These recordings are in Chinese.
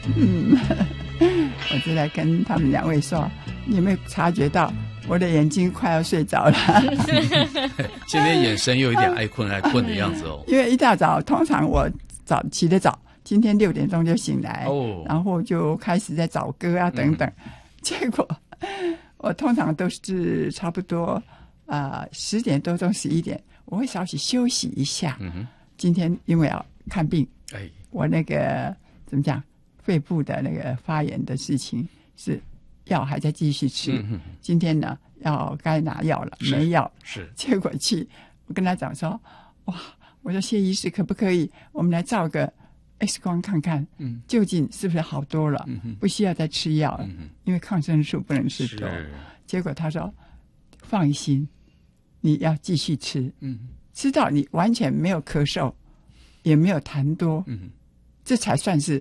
我就在跟他们两位说，你有没有察觉到我的眼睛快要睡着了？ 今天眼神又有点爱困的样子哦。 因为一大早，通常我起得早，今天6点钟就醒来，然后就开始在找歌啊等等。结果我通常都是差不多10点多钟11点，我会稍息休息一下。今天因为要看病，我那个怎么讲，肺部的那个发炎的事情是药还在继续吃。今天呢要该拿药了，没药， 是结果我跟他讲说，哇，我说谢医师可不可以我们来照个 X 光看看，究竟是不是好多了，不需要再吃药了，因为抗生素不能吃多。结果他说放心，你要继续吃，吃到你完全没有咳嗽，也没有痰多，这才算是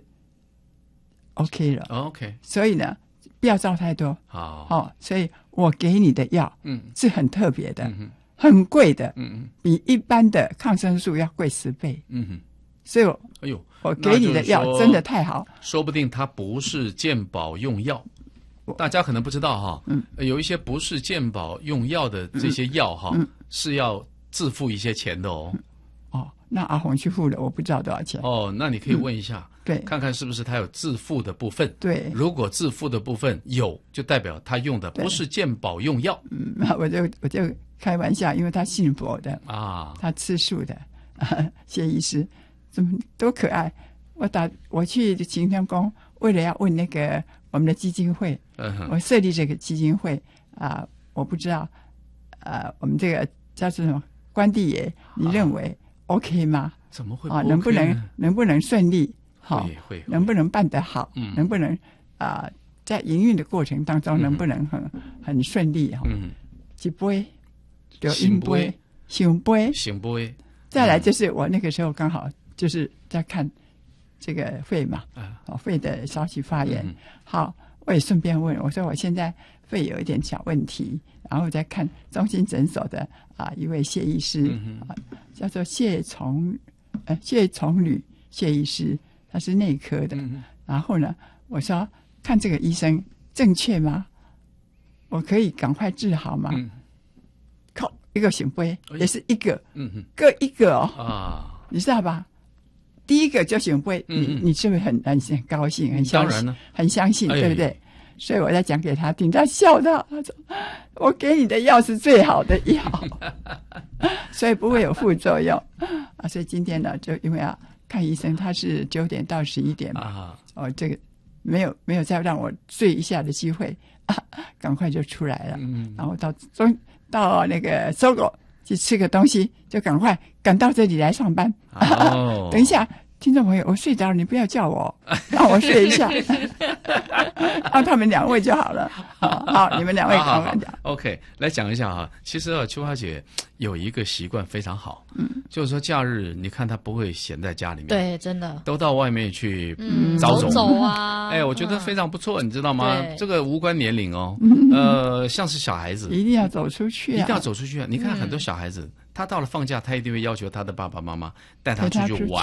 OK 了。 OK， 所以呢，不要照太多。所以我给你的药，是很特别的，很贵的，比一般的抗生素要贵10倍。所以我给你的药真的太好。 说不定它不是健保用药。大家可能不知道哈，有一些不是健保用药的这些药哈，是要自付一些钱的哦。 那阿红去付了，我不知道多少钱。 那你可以问一下， 对， 看看是不是他有自付的部分。 对， 如果自付的部分有，就代表他用的不是健保用药。 我就开玩笑，因为他信佛的他吃素的，谢医师怎么多可爱。我去行天宫，为了要问那个我们的基金会，我设立这个基金会我不知道我们这个叫做什么关帝爷，你认为 OK 吗？ 怎么会不 OK 呢？能不能顺利？ 会能不能办得好？能不能在营运的过程当中能不能很顺利？一杯就一杯，行杯，再来就是我那个时候刚好就是在看这个肺嘛，肺的稍息发炎。好，我也顺便问我说，我现在肺有一点小问题，然后再看中心诊所的一位谢医师，叫做谢崇吕谢医师，他是内科的。然后呢，我说看这个医生正确吗？我可以赶快治好吗？靠，一个醒杯也是一个，各一个你知道吧？第一个就醒杯，你是不是很高兴，很相信，很相信，对不对？所以我在讲给他听，他笑到他说：“我给你的药是最好的药，所以不会有副作用所以今天呢，就因为要看医生，他是9点到11点嘛，这个没有再让我睡一下的机会赶快就出来了。然后到那个搜狗去吃个东西，就赶快赶到这里来上班。等一下。听众朋友，我睡着了，你不要叫我，让我睡一下，让他们2位就好了。好，你们2位赶快讲。 OK， 来讲一下其实秋花姐有一个习惯非常好，就是说假日你看她不会闲在家里面， 对，真的都到外面去走走啊。 我觉得非常不错，你知道吗？这个无关年龄像是小孩子一定要走出去， 一定要走出去你看很多小孩子。他到了放假，他一定会要求他的爸爸妈妈带他出去玩。